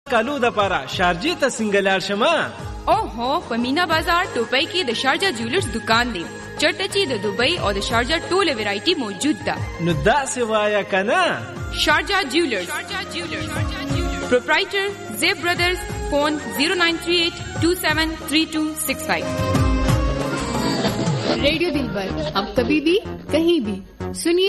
کالو د پاره شارجې ته څنګه لاړ شم؟ اوهو په مینا بازار ټوپۍ کې د شارجه جولرز دکان دی. چرته چې د دوبۍ او د شارجه ټوله ویرایټي موجود ده. نو داسې وایه کنه. شارجه جولرز پروپرایټر زیب برادرز. فون 0938273265. रेडियो दिलबर अब कभी भी कहीं भी सुनिए.